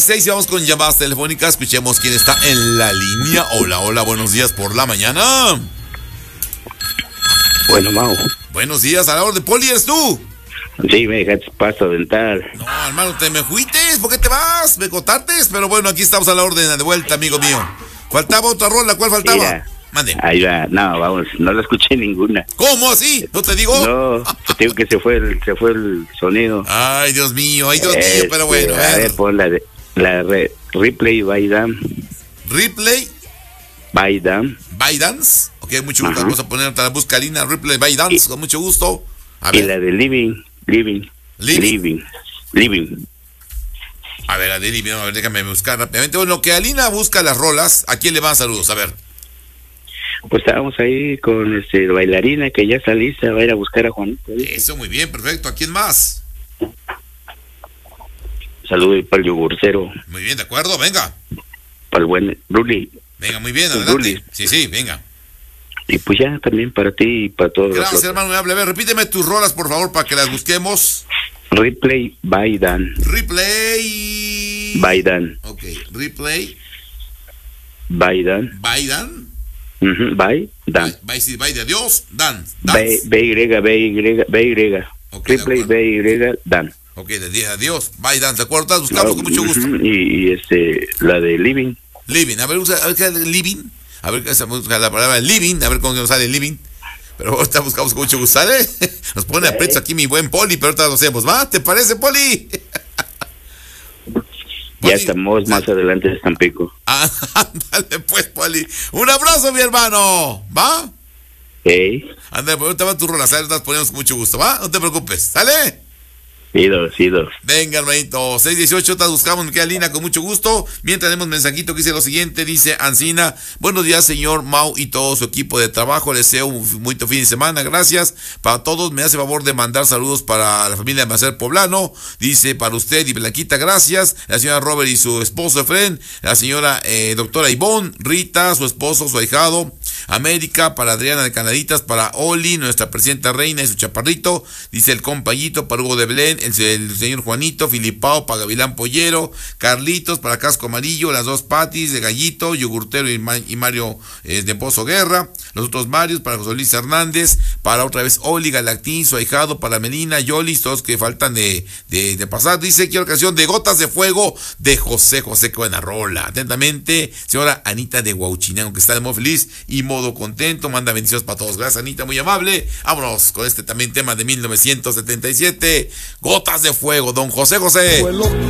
6 y vamos con llamadas telefónicas. Escuchemos quién está en la línea. Hola, hola, buenos días por la mañana. Bueno, Mau. Buenos días, a la hora de Poli, ¿eres tú? Sí, me dejaste pasto dental. No, hermano, te me fuites, ¿por qué te vas? Me contaste, pero bueno, aquí estamos a la orden de vuelta, amigo mío. Faltaba otra rola, ¿cuál faltaba? Mira, mande. Ahí va, no, vamos, no la escuché ninguna. ¿Cómo así? ¿No te digo? No, te digo que se fue el sonido. Ay, Dios mío, pero bueno. A ver, pon Replay by Dan. Replay by Dan. by Dance. Ok, mucho gusto. Vamos a poner otra buscalina. Replay by Dance, con mucho gusto. A ver. Y la de Living. A ver, la de Living, a ver, déjame buscar rápidamente. Bueno, que Alina busca las rolas, ¿a quién le van saludos? A ver. Pues estábamos ahí con bailarina que ya está lista, va a ir a buscar a Juanito. Eso, muy bien, perfecto. ¿A quién más? Saludos para el yogurcero. Muy bien, de acuerdo, venga. Para el buen Bruli. Venga, muy bien, adelante. Sí, venga. Y pues ya también para ti y para todos. Gracias, hermano. A ver, repíteme tus rolas, por favor, para que las busquemos. Replay by Dan. Replay by Dan. Ok, Replay by Dan. by Dan. By Dan. By de Dios, Dan. B-Y. Okay, Replay B-Y, Dan. Ok, de día, adiós. By Dan, ¿de acuerdo? Buscamos con mucho gusto. Y la de Living. Living, a ver, Living. A ver, busca la palabra living, a ver cómo nos sale living. Pero ahorita buscamos con mucho gusto, ¿sale? Nos pone a precio aquí mi buen Poli, pero ahorita lo hacemos, ¿va? ¿Te parece, Poli? Ya estamos más adelante de Tampico. Ándale pues, Poli. Un abrazo, mi hermano, ¿va? Hey. Ándale, pues ahorita va tu rola, ¿sabes? Nos ponemos con mucho gusto, ¿va? No te preocupes, ¿sale? Sido. Venga, hermanito, 618, te buscamos, me queda Lina, con mucho gusto. Mientras tenemos un mensajito que dice lo siguiente, dice Ancina: buenos días, señor Mau y todo su equipo de trabajo, les deseo un muy fin de semana, gracias. Para todos, me hace favor de mandar saludos para la familia de Macer Poblano, dice para usted y Blanquita, gracias. La señora Robert y su esposo Efren, la señora doctora Ivonne, Rita, su esposo, su ahijado, América, para Adriana de Canaditas, para Oli, nuestra presidenta reina y su chaparrito, dice el compayito, para Hugo de Belén, el señor Juanito, Filipao, para Gavilán Pollero, Carlitos, para Casco Amarillo, las dos Patis de Gallito, Yogurtero y Mario de Pozo Guerra, los otros Marios, para José Luis Hernández, para otra vez Oli, Galactín, su ahijado, para Melina, Yolis, todos que faltan de pasar. Dice, quiero canción de Gotas de Fuego de José, qué buena rola. Atentamente, señora Anita de Huauchinango, que está de modo feliz y modo contento, manda bendiciones para todos. Gracias, Anita, muy amable. Vámonos con este también tema de 1977, Gotas de Fuego, don José.